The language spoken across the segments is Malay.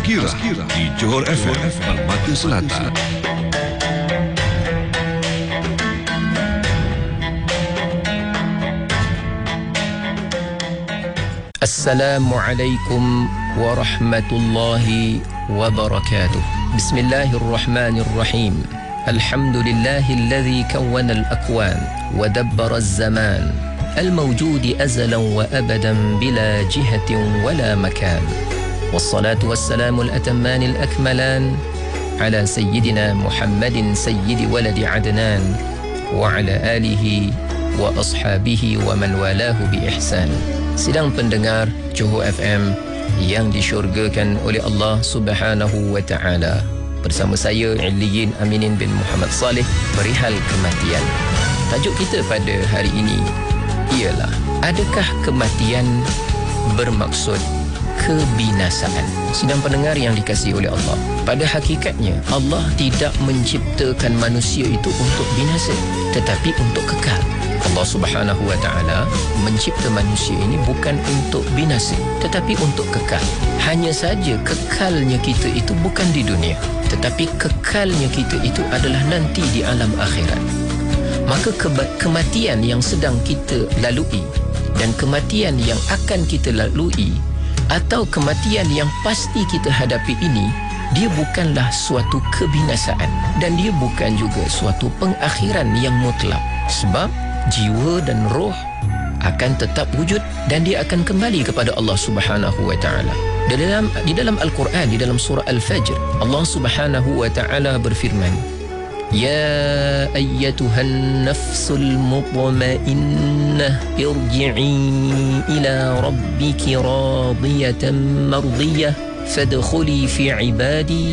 Tazkirah di Johor FM Permata Selatan. Assalamualaikum warahmatullahi wabarakatuh. Bismillahirrahmanirrahim. Alhamdulillahilladzi kawwana al-akwan wa dabbara az-zaman al-mawjudi azalan wa abadan bila jihatin wala makan. Wassalatu wassalamu al-atamman al-akmalan ala sayyidina Muhammadin sayyidi waladi Adnan wa ala alihi wa ashabihi wa man walahu bi ihsan. Sidang pendengar Johor FM yang disyurgakan oleh Allah Subhanahu wa taala. Bersama saya Illiyin Aminin bin Muhammad Saleh, perihal kematian. Tajuk kita pada hari ini ialah, adakah kematian bermaksud kebinasaan? Sidang pendengar yang dikasihi oleh Allah, pada hakikatnya Allah tidak menciptakan manusia itu untuk binasa, tetapi untuk kekal. Allah Subhanahu wa taala mencipta manusia ini bukan untuk binasa, tetapi untuk kekal. Hanya saja kekalnya kita itu bukan di dunia, tetapi kekalnya kita itu adalah nanti di alam akhirat. Maka kematian yang sedang kita lalui dan kematian yang akan kita lalui atau kematian yang pasti kita hadapi ini, dia bukanlah suatu kebinasaan dan dia bukan juga suatu pengakhiran yang mutlak. Sebab jiwa dan roh akan tetap wujud dan dia akan kembali kepada Allah Subhanahu wa taala. Di dalam Al-Quran, di dalam surah Al-Fajr, Allah Subhanahu wa taala berfirman, "Ya ayyatuhan nafsul mutmainnah irji'i ila rabbiki radiyatan mardiyah fadkhuli fi ibadi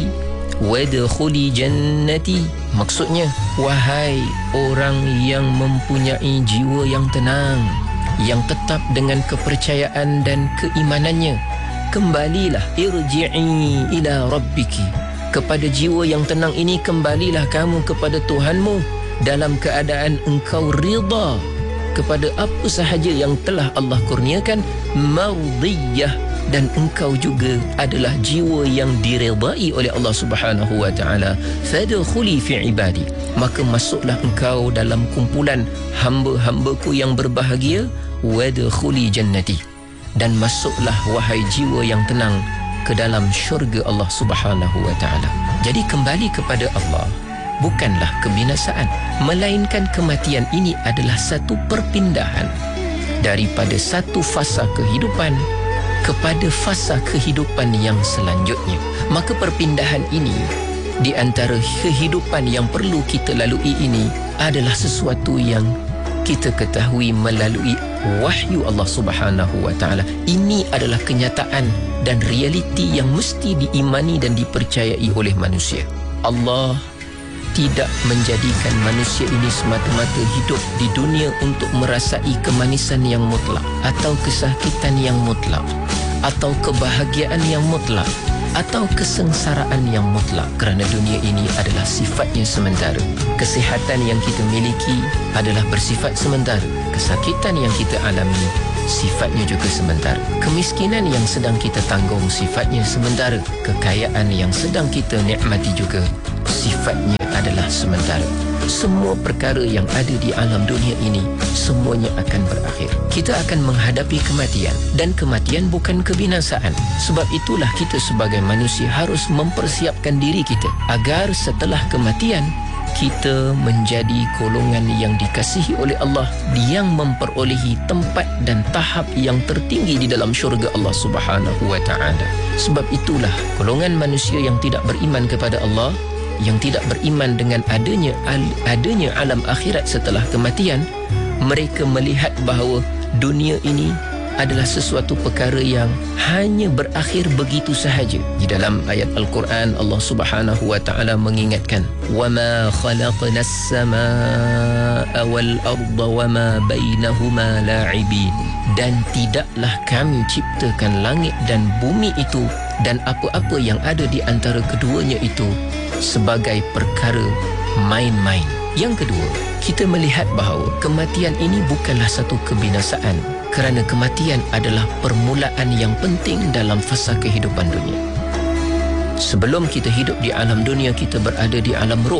wadkhuli jannati." Maksudnya, wahai orang yang mempunyai jiwa yang tenang, yang tetap dengan kepercayaan dan keimanannya, kembalilah, irji'i ila rabbiki, kepada jiwa yang tenang ini kembalilah kamu kepada Tuhanmu dalam keadaan engkau rida kepada apa sahaja yang telah Allah kurniakan, mardiyah, dan engkau juga adalah jiwa yang diredai oleh Allah Subhanahu wa taala. Fadkhuli fi ibadi, maka masuklah engkau dalam kumpulan hamba-hambaku yang berbahagia. Wadkhuli jannati, dan masuklah wahai jiwa yang tenang ke dalam syurga Allah Subhanahu wa taala. Jadi kembali kepada Allah bukanlah kebinasaan, melainkan kematian ini adalah satu perpindahan daripada satu fasa kehidupan kepada fasa kehidupan yang selanjutnya. Maka perpindahan ini di antara kehidupan yang perlu kita lalui ini adalah sesuatu yang kita ketahui melalui wahyu Allah Subhanahu wa taala. Ini adalah kenyataan dan realiti yang mesti diimani dan dipercayai oleh manusia. Allah tidak menjadikan manusia ini semata-mata hidup di dunia untuk merasai kemanisan yang mutlak atau kesakitan yang mutlak atau kebahagiaan yang mutlak atau kesengsaraan yang mutlak, kerana dunia ini adalah sifatnya sementara. Kesihatan yang kita miliki adalah bersifat sementara. Kesakitan yang kita alami sifatnya juga sementara. Kemiskinan yang sedang kita tanggung sifatnya sementara. Kekayaan yang sedang kita nikmati juga sifatnya adalah sementara. Semua perkara yang ada di alam dunia ini semuanya akan berakhir. Kita akan menghadapi kematian, dan kematian bukan kebinasaan. Sebab itulah kita sebagai manusia harus mempersiapkan diri kita agar setelah kematian kita menjadi golongan yang dikasihi oleh Allah, yang memperolehi tempat dan tahap yang tertinggi di dalam syurga Allah Subhanahu wa taala. Sebab itulah golongan manusia yang tidak beriman kepada Allah, yang tidak beriman dengan adanya alam akhirat setelah kematian, mereka melihat bahawa dunia ini adalah sesuatu perkara yang hanya berakhir begitu sahaja. Di dalam ayat Al-Quran, Allah Subhanahu wa taala mengingatkan, "Wama khalaqnas samaa'a wal arda wama bainahuma la'ibin." Dan tidaklah kami ciptakan langit dan bumi itu dan apa-apa yang ada di antara keduanya itu sebagai perkara main-main. Yang kedua, kita melihat bahawa kematian ini bukanlah satu kebinasaan, kerana kematian adalah permulaan yang penting dalam fasa kehidupan dunia. Sebelum kita hidup di alam dunia, kita berada di alam roh.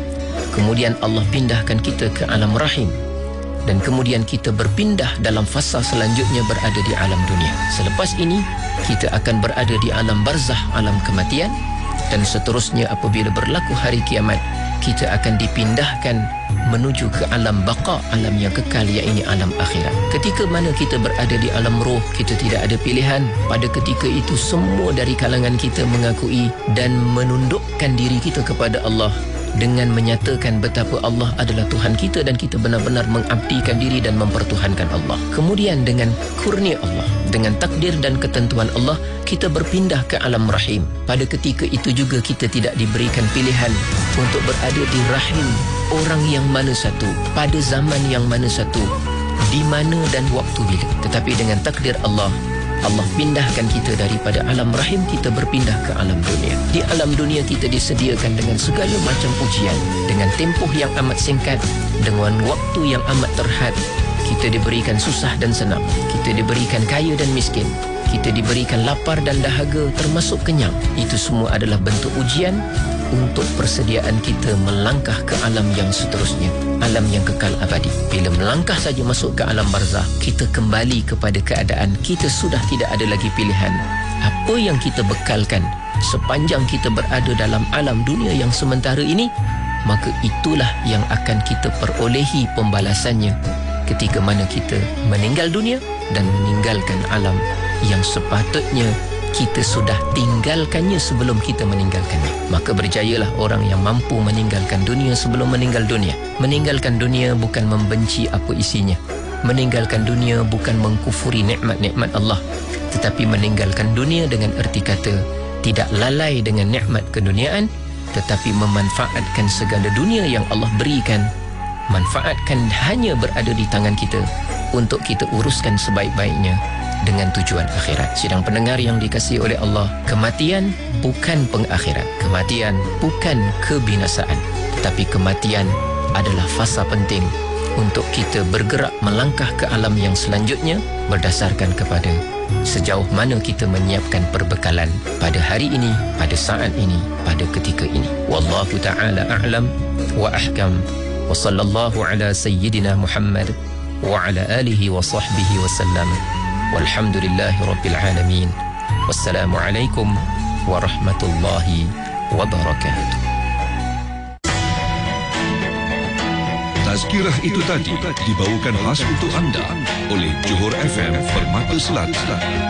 Kemudian Allah pindahkan kita ke alam rahim. Dan kemudian kita berpindah dalam fasa selanjutnya berada di alam dunia. Selepas ini, kita akan berada di alam barzah, alam kematian. Dan seterusnya apabila berlaku hari kiamat, kita akan dipindahkan menuju ke alam baqa, alam yang kekal, iaitu alam akhirat. Ketika mana kita berada di alam roh, kita tidak ada pilihan. Pada ketika itu semua dari kalangan kita mengakui dan menundukkan diri kita kepada Allah dengan menyatakan betapa Allah adalah Tuhan kita dan kita benar-benar mengabdikan diri dan mempertuhankan Allah. Kemudian dengan kurnia Allah, dengan takdir dan ketentuan Allah, kita berpindah ke alam rahim. Pada ketika itu juga kita tidak diberikan pilihan untuk berada di rahim orang yang mana satu, pada zaman yang mana satu, di mana dan waktu bila. Tetapi dengan takdir Allah, Allah pindahkan kita daripada alam rahim, kita berpindah ke alam dunia. Di alam dunia kita disediakan dengan segala macam ujian, dengan tempoh yang amat singkat, dengan waktu yang amat terhad. Kita diberikan susah dan senang, kita diberikan kaya dan miskin, kita diberikan lapar dan dahaga, termasuk kenyang. Itu semua adalah bentuk ujian untuk persediaan kita melangkah ke alam yang seterusnya, alam yang kekal abadi. Bila melangkah saja masuk ke alam barzah, kita kembali kepada keadaan kita sudah tidak ada lagi pilihan. Apa yang kita bekalkan sepanjang kita berada dalam alam dunia yang sementara ini, maka itulah yang akan kita perolehi pembalasannya ketika mana kita meninggal dunia dan meninggalkan alam yang sepatutnya kita sudah tinggalkannya sebelum kita meninggalkannya. Maka berjayalah orang yang mampu meninggalkan dunia sebelum meninggal dunia. Meninggalkan dunia bukan membenci apa isinya. Meninggalkan dunia bukan mengkufuri nikmat-nikmat Allah, tetapi meninggalkan dunia dengan erti kata tidak lalai dengan nikmat keduniaan, tetapi memanfaatkan segala dunia yang Allah berikan. Manfaatkan hanya berada di tangan kita untuk kita uruskan sebaik-baiknya dengan tujuan akhirat. Sidang pendengar yang dikasihi oleh Allah, kematian bukan pengakhiran, kematian bukan kebinasaan, tetapi kematian adalah fasa penting untuk kita bergerak melangkah ke alam yang selanjutnya berdasarkan kepada sejauh mana kita menyiapkan perbekalan pada hari ini, pada saat ini, pada ketika ini. Wallahu ta'ala a'lam wa ahkam, wa sallallahu ala sayyidina Muhammad wa ala alihi wa sahbihi wa sallam. Walhamdulillahi Rabbil Alamin. Wassalamualaikum warahmatullahi wabarakatuh. Tazkirah itu tadi dibawakan khas untuk anda oleh Johor FM Permata Selatan.